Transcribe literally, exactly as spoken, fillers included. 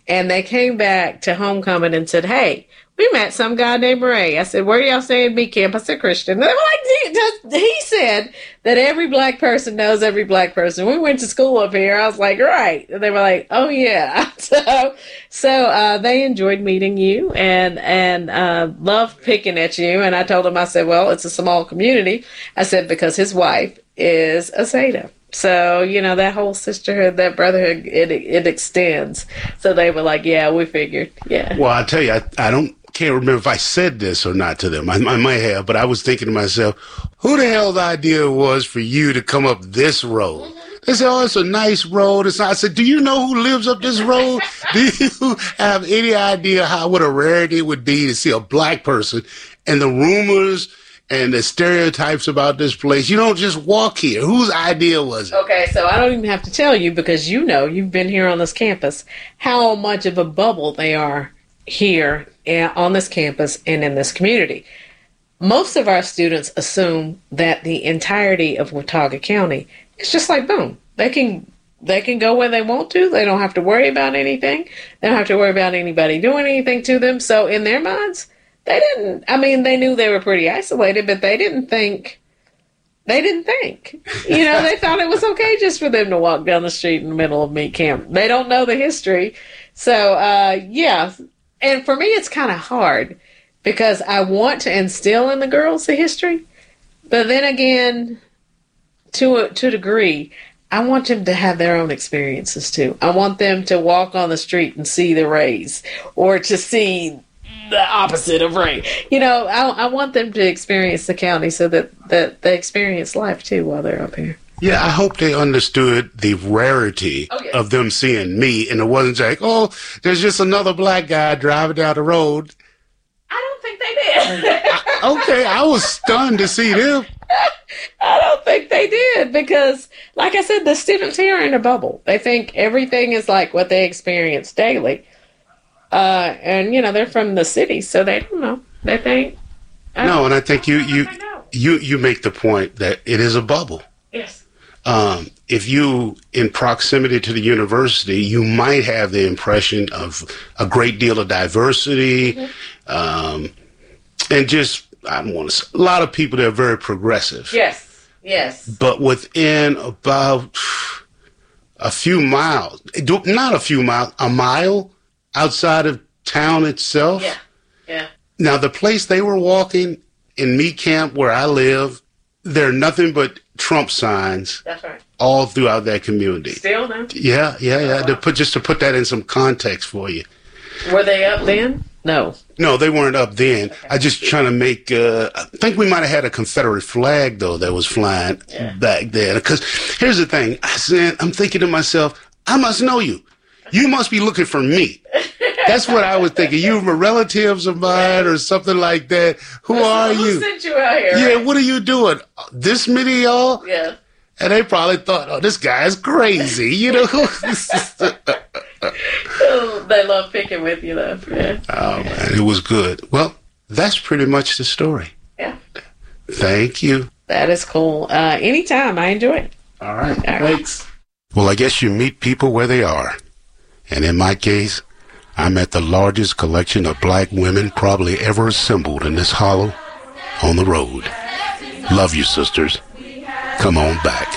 And they came back to homecoming and said, hey, we met some guy named Ray. I said, where are y'all staying at B Camp? I said, Christian. And they were like, he, he said that every black person knows every black person. We went to school up here. I was like, right. And they were like, oh, yeah. So so uh, they enjoyed meeting you and, and uh, loved picking at you. And I told them, I said, well, it's a small community. I said, because his wife is a Zeta. So, you know, that whole sisterhood, that brotherhood, it it extends. So they were like, yeah, we figured. Yeah. Well, I tell you, I, I don't can't remember if I said this or not to them. I, I might have, but I was thinking to myself, who the hell's idea it was for you to come up this road? They said, oh, it's a nice road. It's not. I said, do you know who lives up this road? Do you have any idea how what a rarity it would be to see a black person and the rumors and the stereotypes about this place? You don't just walk here. Whose idea was it? Okay, so I don't even have to tell you because you know, you've been here on this campus, how much of a bubble they are here on this campus and in this community. Most of our students assume that the entirety of Watauga County is just like boom. They can they can go where they want to. They don't have to worry about anything. They don't have to worry about anybody doing anything to them. So in their minds, they didn't, I mean, they knew they were pretty isolated, but they didn't think, they didn't think. You know, they thought it was okay just for them to walk down the street in the middle of meat camp. They don't know the history. So, uh, yeah. And for me, it's kind of hard because I want to instill in the girls the history. But then again, to a, to a degree, I want them to have their own experiences too. I want them to walk on the street and see the Rays or to see the opposite of Ray. You know, I, I want them to experience the county so that, that they experience life too while they're up here. Yeah, I hope they understood the rarity oh, yes. of them seeing me, and it wasn't like, oh, there's just another black guy driving down the road. I don't think they did. I, okay, I was stunned to see them. I don't think they did because, like I said, the students here are in a bubble. They think everything is like what they experience daily. Uh, and, you know, they're from the city, so they don't know. They think... I no, and I think you, you, you, you make the point that it is a bubble. Yes. Um, if you, in proximity to the university, you might have the impression of a great deal of diversity, mm-hmm. um, and just, I don't want to say, a lot of people that are very progressive. Yes, yes. But within about a few miles, not a few miles, a mile outside of town itself. Yeah, yeah. Now, the place they were walking in meat camp where I live, there are nothing but Trump signs. That's right. All throughout that community. Still now? Yeah, yeah, yeah. Oh, wow. To put just to put that in some context for you. Were they up then? No. No, they weren't up then. Okay. I just trying to make. Uh, I think we might have had a Confederate flag though that was flying yeah. back then. Because here's the thing. I said, I'm thinking to myself, I must know you. You must be looking for me. That's what I was thinking. You were relatives of mine or something like that. Who Listen, are you? Who sent you out here? Yeah, right? What are you doing? This many of y'all? Yeah. And they probably thought, oh, this guy's crazy, you know? Oh, they love picking with you, though. Yeah. Oh, man, it was good. Well, that's pretty much the story. Yeah. Thank you. That is cool. Uh, anytime. I enjoy it. All right. All right. Thanks. Well, I guess you meet people where they are. And in my case, I'm at the largest collection of black women probably ever assembled in this hollow on the road. Love you, sisters. Come on back.